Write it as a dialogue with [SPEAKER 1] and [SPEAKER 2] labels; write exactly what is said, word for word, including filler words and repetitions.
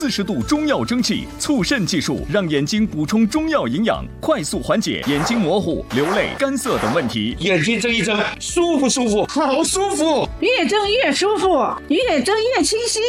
[SPEAKER 1] 四十度中药蒸汽促肾技术，让眼睛补充中药营养，快速缓解眼睛模糊、流泪、干涩等问题。
[SPEAKER 2] 眼睛睁一睁，舒不舒服？好舒服，
[SPEAKER 3] 越睁越舒服，越睁越清晰。